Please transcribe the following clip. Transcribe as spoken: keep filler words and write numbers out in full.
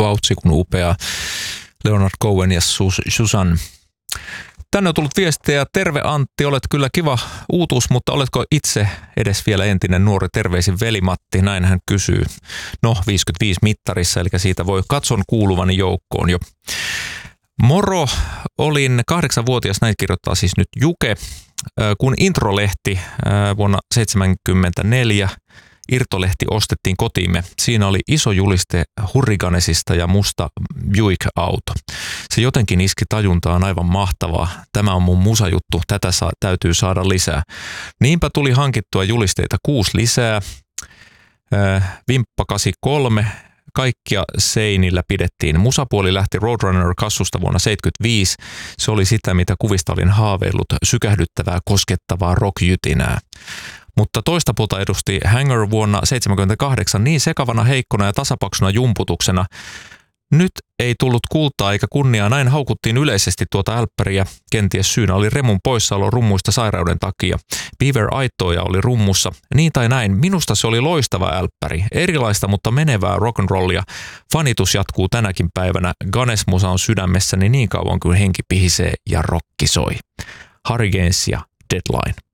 Lautsi kuin upea Leonard Cohen ja Susan. Tänne on tullut viestejä. Terve Antti, olet kyllä kiva uutuus, mutta oletko itse edes vielä entinen nuori? Terveisin veli-Matti, näin hän kysyy. No, viisikymmentäviisi mittarissa, eli siitä voi katson kuuluvani joukkoon jo. Moro, olin kahdeksanvuotias, näin kirjoittaa siis nyt Juke, kun Introlehti vuonna seitsemänkymmentäneljä irtolehti ostettiin kotiimme. Siinä oli iso juliste Hurricanesista ja musta Buick-auto. Se jotenkin iski tajuntaan aivan mahtavaa. Tämä on mun musajuttu, tätä saa, täytyy saada lisää. Niinpä tuli hankittua julisteita kuusi lisää. Äh, Vimppa kahdeksankymmentäkolme. Kaikkia seinillä pidettiin. Musapuoli lähti Roadrunner-kassusta vuonna seitsemänkymmentäviisi. Se oli sitä, mitä kuvista olin haaveillut, sykähdyttävää, koskettavaa rockjytinää. Mutta toista puolta edusti Hanger vuonna seitsemänkymmentäkahdeksan niin sekavana, heikkona ja tasapaksuna jumputuksena. Nyt ei tullut kultaa eikä kunniaa, näin haukuttiin yleisesti tuota älppäriä. Kenties syynä oli Remun poissaolo rummuista sairauden takia. Beaver Aittoja oli rummussa. Niin tai näin, minusta se oli loistava älppäri. Erilaista, mutta menevää rock'n'rollia. Fanitus jatkuu tänäkin päivänä. Ganes-musa on sydämessäni niin kauan kuin henki pihisee ja rokki soi. Harry Gaines ja Deadline.